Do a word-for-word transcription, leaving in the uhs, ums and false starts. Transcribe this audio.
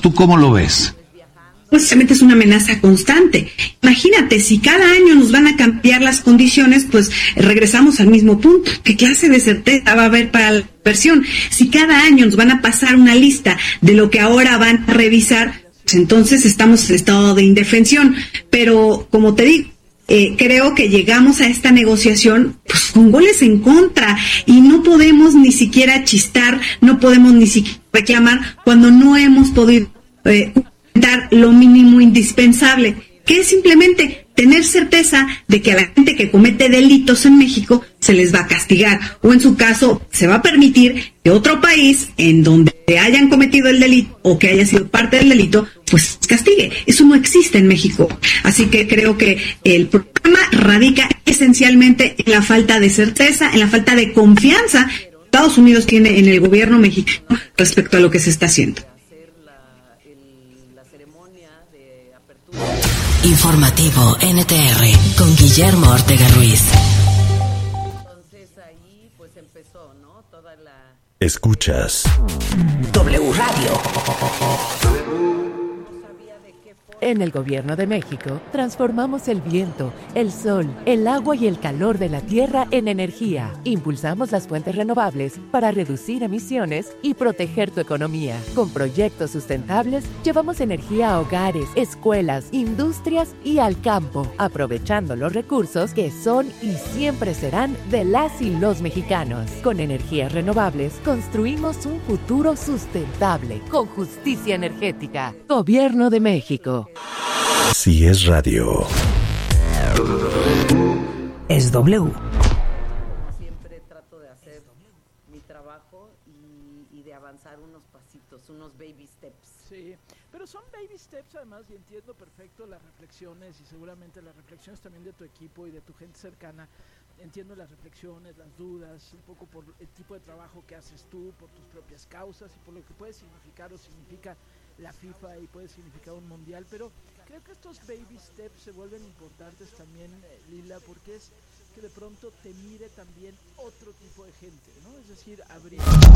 ¿Tú cómo lo ves? Precisamente es una amenaza constante. Imagínate, si cada año nos van a cambiar las condiciones, pues regresamos al mismo punto. ¿Qué clase de certeza va a haber para la inversión? Si cada año nos van a pasar una lista de lo que ahora van a revisar, pues entonces estamos en estado de indefensión. Pero, como te digo, eh, creo que llegamos a esta negociación pues con goles en contra y no podemos ni siquiera chistar, no podemos ni siquiera reclamar cuando no hemos podido eh, dar lo mínimo indispensable, que es simplemente tener certeza de que a la gente que comete delitos en México se les va a castigar, o en su caso se va a permitir que otro país en donde hayan cometido el delito o que haya sido parte del delito, pues castigue. Eso no existe en México. Así que creo que el problema radica esencialmente en la falta de certeza, en la falta de confianza que Estados Unidos tiene en el gobierno mexicano respecto a lo que se está haciendo. Informativo N T R con Guillermo Ortega Ruiz. Escuchas W Radio. En el Gobierno de México, transformamos el viento, el sol, el agua y el calor de la tierra en energía. Impulsamos las fuentes renovables para reducir emisiones y proteger tu economía. Con proyectos sustentables, llevamos energía a hogares, escuelas, industrias y al campo, aprovechando los recursos que son y siempre serán de las y los mexicanos. Con energías renovables, construimos un futuro sustentable, con justicia energética. Gobierno de México. Si es radio, es W. Siempre trato de hacer mi trabajo y, y de avanzar unos pasitos, unos baby steps. Sí, pero son baby steps además, y entiendo perfecto las reflexiones y seguramente las reflexiones también de tu equipo y de tu gente cercana. Entiendo las reflexiones, las dudas, un poco por el tipo de trabajo que haces tú, por tus propias causas y por lo que puede significar o significa la FIFA y puede significar un mundial, pero creo que estos baby steps se vuelven importantes también, eh, Lila, porque es que de pronto te mire también otro tipo de gente, ¿no? Es decir, abrir